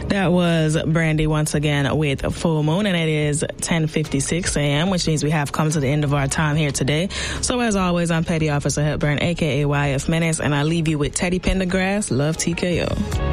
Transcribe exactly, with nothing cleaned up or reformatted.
That was Brandy once again with Full Moon, and it is ten fifty-six a.m., which means we have come to the end of our time here today. So as always, I'm Petty Officer Hepburn, a k a. Y F Menace, and I leave you with Teddy Pendergrass, Love T K O.